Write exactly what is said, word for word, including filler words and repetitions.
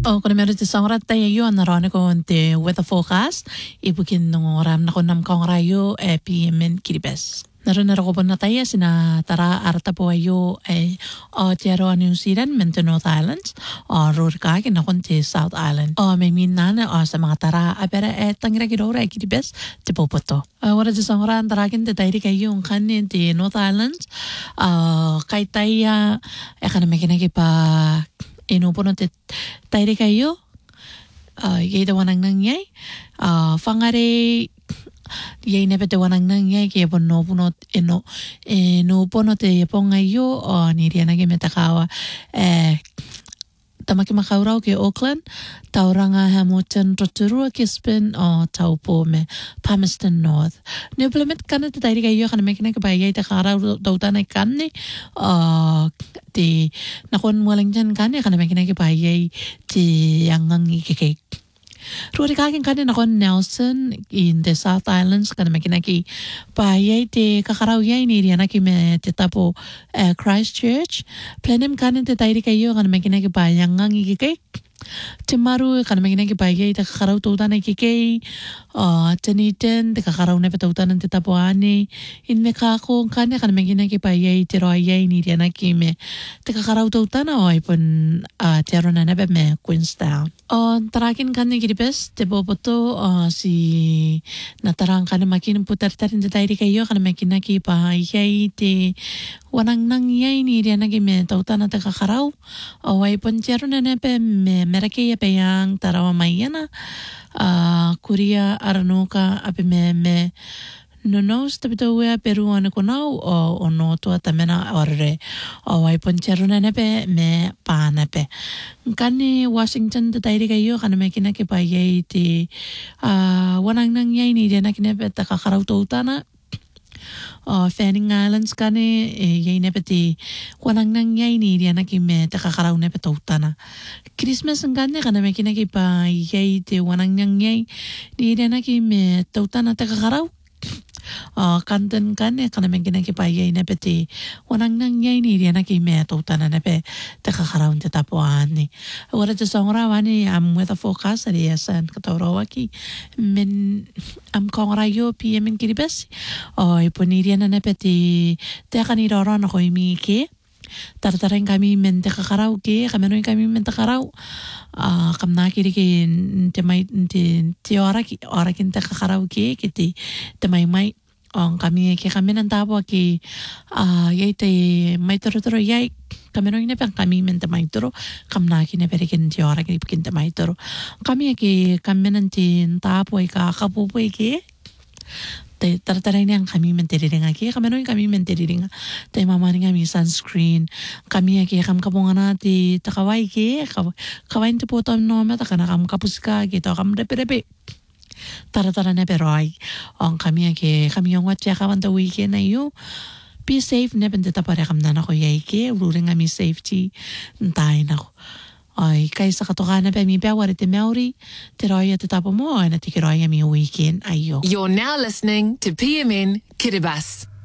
O kuna meron ti sangra tayo narone ko te weather forecast ibukin nung oram na ko nam kong rayo e P M N Kiribes. Naroon na ko po na tayo sina tara arta po ayo e o tiyero New Zealand mento North Islands o rurka kina konti South Island o may minana o sa mga tara apera e tangira kidora e Kiribes ti po po to. Wala ti sangra ang tarakin ti tayo kayo ang kanin ti North Islands kay tayo e kana may kinakipa inupuno ti tayo kayo yay dawan ang nangyay fangare yay nepe te wanang nangyay kaya po no puno ino no puno te pong ayo o niria nagi metakawa eh tamaki makaurau ke Auckland tauranga Hamilton Rotorua Gisborne o taupo me Palmerston North ne implement kana te tairi kayo kana mekina ka bayay ta karau dautana kanne o ti nakon walang jan kanne kana mekina ka bayay ti yangang ikike Ruari kakin kanin ako Nelson in the South Islands kana makinaki payay te kakaraw yay ni riana ki me te tapo uh, Christchurch planem kanin te tairi kayo kana makinaki payang ang ikikay Timaru kana makinaki payay te kakaraw tuutan na ikikay uh, Taniten te kakaraw na patautan ng te tapo ani in me kako kanya kana makinaki payay te roayay ni riana ki me te kakaraw tuutan na o ipon uh, tero na nabe me Queenstown Uh, tarakin kan ni Kiribes te boboto uh, si natarang kan makin putar tarin te tairi kayo kan makin naki pa yay te wanang nang yay ni dia nagi me tauta na te kakaraw o ay ponchero na nepe me merake ya peyang tarawa mayana uh, kuria aranuka ape me me no no stapito wea peruano konau o ono tua tamena orre o ai ponchero na nepe me pa nepe kani Washington te tairi kayo kana me kina ke pa yai te uh, wanang nang yai ni dia na kinepe ta kakarau tautana o Fanning Islands kani e, yai nepe te wanang nang yai ni dia na kime ta kakarau nepe tautana Christmas ngane kana me kina ke pa yai te wanang nang yai ni dia na kime tautana ta kakarau Uh, kanten kan e kana mengkina ki payay nepe te wanang nang yay ni riana ki me tautana nepe te kakaraun te tapuan ni wala te songra wani am weather forecast ari yasan kataurawa ki men am kongra yo P M N Kiribes o iponi riana nepe te te kaniroro na ko imi ke tartarain kami men te kakaraw ke kamenoy kami men te kakaraw uh, kam nakiri ke te may te te ora ki ora kin te kakaraw ke ke te te may may ang kami ke kami nang tapo ke uh, yay te may turo turo yay kamenoy na pang kami men te may turo kam nakiri na perikin te ora ki kin te may turo kami ke kami nang te tapo ay kakapupo ke te tartaray niang kami mentiriringa ki kamenoy kami mentiriringa te mamani kami sunscreen kami ki kam kapunga na ti takaway ki kaway ti potom no mata kana kam kapuska ki to kam repe-repe taratara na pero ay ang kami ki kami yung watya kawan ta weekend na yu be safe na bente tapare kam na ko yay ki ruling kami safety ntay na ko ay kaysa katokanan pa mi pa wari te meuri te roya te tapo mo ay natikiroya mi weekend ayo. You're now listening to P M N Kiribati.